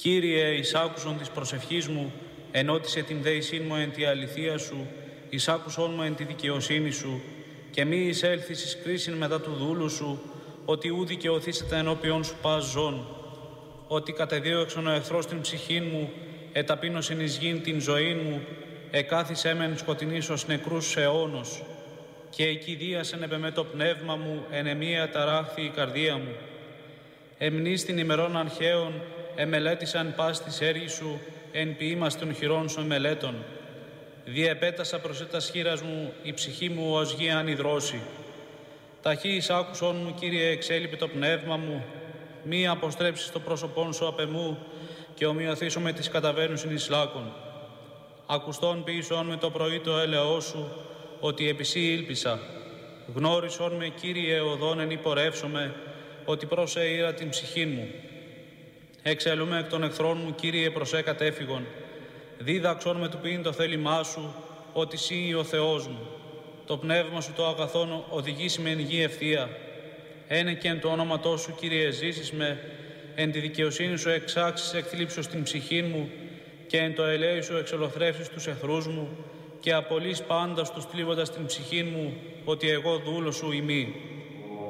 Κύριε, εισάκουσον της προσευχής μου, ενώτισε την δέησήν μου εν τη αληθεία σου, εισάκουσον μου εν τη δικαιοσύνη σου, και μη εισέλθεις εις κρίσιν μετά του δούλου σου, ότι ου δικαιωθήσεται ενώπιον σου πας ζών. Ότι κατεδίωξον ο εχθρός την ψυχήν μου, εταπείνωσεν εις γήν την ζωήν μου, εκάθισέ μεν σκοτεινής ως νεκρούς αιώνος. Και εκεί δίασεν επεμέ το πνεύμα μου, εν εμία ταράχθη η καρδία μου. Εμνείς την ημερών αρχαίων, εμελέτησαν πας της έργης σου, εν ποιήμας των χειρών σου εμελέτων. Διεπέτασα προς έτας χείρας μου, η ψυχή μου ως γη ανυδρώσει. Ταχύ εισάκουσον μου, Κύριε, εξέλιπε το πνεύμα μου, μη αποστρέψεις το πρόσωπόν σου απ' εμού, και ομοιωθήσω με τις καταβαίνουσιν εις λάκων. Ακουστών ποιησόν με το πρωί το έλεό σου, ότι επί σύ ήλπισα. Γνώρισον με, Κύριε, οδόν εν υπορεύσομαι, ότι προς ήρα την ψυχή μου. Εξελούμε εκ των εχθρών μου, Κύριε, προσέ κατέφυγον. Δίδαξον με του ποιήν το θέλημά σου, ότι σύ ο Θεός μου. Το πνεύμα σου το αγαθόν οδηγήσει με εν γη ευθεία. Ένε και εν το όνοματό σου, Κύριε, ζήσεις με, εν τη δικαιοσύνη σου εξάξεις εκθλίψος την ψυχή μου, και εν το ελέη σου εξολοθρεύσεις τους εχθρούς μου, και απολύς πάντα τους θλίβοντας την ψυχή μου, ότι εγώ δούλος σου ημί.